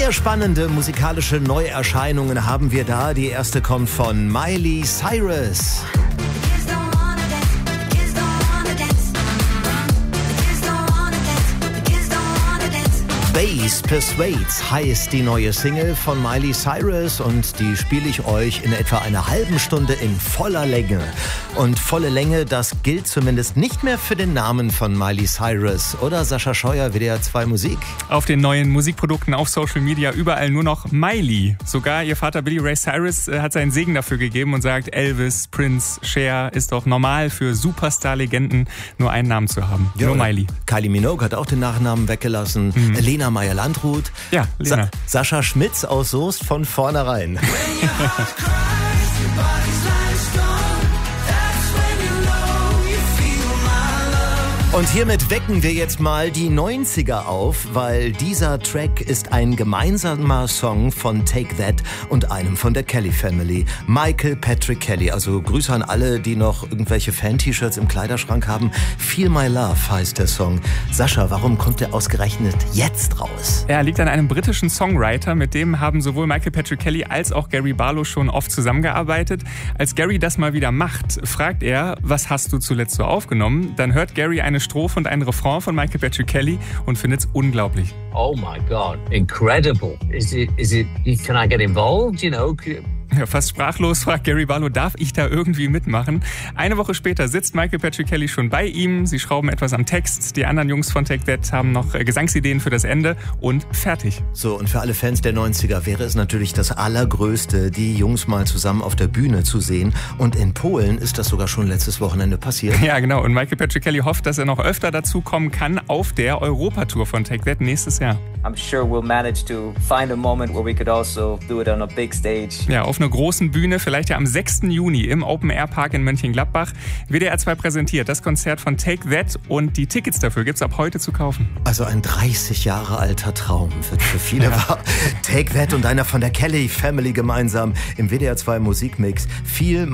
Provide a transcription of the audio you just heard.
Sehr spannende musikalische Neuerscheinungen haben wir da. Die erste kommt von Miley Cyrus. Bass Persuades heißt die neue Single von Miley Cyrus und die spiele ich euch in etwa einer halben Stunde in voller Länge. Und volle Länge, das gilt zumindest nicht mehr für den Namen von Miley Cyrus. Oder Sascha Scheuer, WDR 2 Musik? Auf den neuen Musikprodukten auf Social Media überall nur noch Miley. Sogar ihr Vater Billy Ray Cyrus hat seinen Segen dafür gegeben und sagt, Elvis, Prince, Cher ist doch normal für Superstar-Legenden nur einen Namen zu haben. Ja, nur Miley. Kylie Minogue hat auch den Nachnamen weggelassen. Lena Meyer-Landrut. Ja, Lena. Sascha Schmitz aus Soest von vornherein. Und hiermit wecken wir jetzt mal die 90er auf, weil dieser Track ist ein gemeinsamer Song von Take That und einem von der Kelly Family. Michael Patrick Kelly, also Grüße an alle, die noch irgendwelche Fan-T-Shirts im Kleiderschrank haben. Feel My Love heißt der Song. Sascha, warum kommt der ausgerechnet jetzt raus? Er liegt an einem britischen Songwriter, mit dem haben sowohl Michael Patrick Kelly als auch Gary Barlow schon oft zusammengearbeitet. Als Gary das mal wieder macht, fragt er, was hast du zuletzt so aufgenommen? Dann hört Gary eine Strophe und einen Refrain von Michael Patrick Kelly und findet es unglaublich. Oh my God, incredible. Is it, can I get involved, you know? Ja, fast sprachlos fragt Gary Barlow, darf ich da irgendwie mitmachen? Eine Woche später sitzt Michael Patrick Kelly schon bei ihm. Sie schrauben etwas am Text. Die anderen Jungs von Take That haben noch Gesangsideen für das Ende und fertig. So, und für alle Fans der 90er wäre es natürlich das Allergrößte, die Jungs mal zusammen auf der Bühne zu sehen. Und in Polen ist das sogar schon letztes Wochenende passiert. Ja, genau. Und Michael Patrick Kelly hofft, dass er noch öfter dazu kommen kann auf der Europatour von Take That nächstes Jahr. I'm sure we'll manage to find a moment where we could also do it on a big stage. Ja, auf einer großen Bühne, vielleicht ja am 6. Juni im Open-Air-Park in Mönchengladbach. WDR 2 präsentiert das Konzert von Take That und die Tickets dafür gibt's ab heute zu kaufen. Also ein 30 Jahre alter Traum wird für viele war. Take That und einer von der Kelly Family gemeinsam im WDR 2 Musikmix. Viel